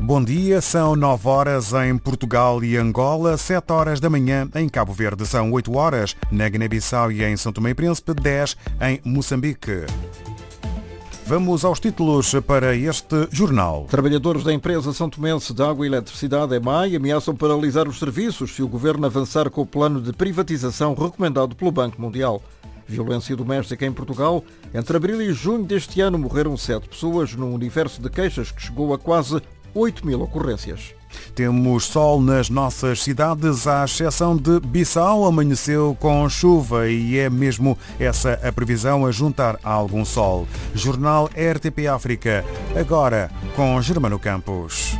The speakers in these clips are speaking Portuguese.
Bom dia, são 9 horas em Portugal e Angola, 7 horas da manhã em Cabo Verde, são 8 horas na Guiné-Bissau e em São Tomé e Príncipe, 10 em Moçambique. Vamos aos títulos para este jornal. Trabalhadores da empresa São Tomense de Água e Eletricidade, EMAI, ameaçam paralisar os serviços se o governo avançar com o plano de privatização recomendado pelo Banco Mundial. Violência doméstica em Portugal. Entre abril e junho deste ano morreram 7 pessoas num universo de queixas que chegou a quase 8.000 ocorrências. Temos sol nas nossas cidades, à exceção de Bissau, amanheceu com chuva e é mesmo essa a previsão, a juntar a algum sol. Jornal RTP África, agora com Germano Campos.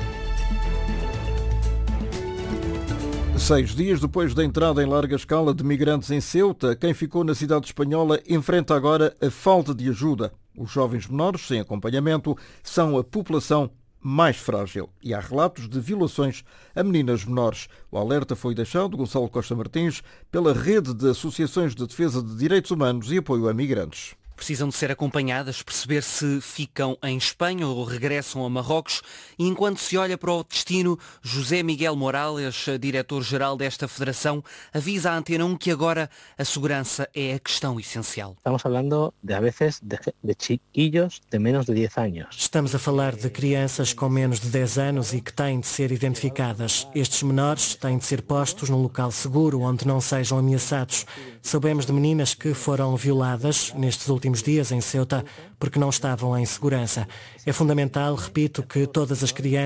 6 dias depois da entrada em larga escala de migrantes em Ceuta, quem ficou na cidade espanhola enfrenta agora a falta de ajuda. Os jovens menores sem acompanhamento são a população mais frágil e há relatos de violações a meninas menores. O alerta foi deixado, Gonçalo Costa Martins, pela rede de associações de defesa de direitos humanos e apoio a migrantes. Precisam de ser acompanhadas, perceber se ficam em Espanha ou regressam a Marrocos. E enquanto se olha para o destino, José Miguel Morales, diretor-geral desta federação, avisa à Antena 1 que agora a segurança é a questão essencial. Estamos falando de, a vezes, de chiquillos de menos de 10 anos. Estamos a falar de crianças com menos de 10 anos e que têm de ser identificadas. Estes menores têm de ser postos num local seguro, onde não sejam ameaçados. Sabemos de meninas que foram violadas nestes últimos dias em Ceuta porque não estavam em segurança. É fundamental, repito, que todas as crianças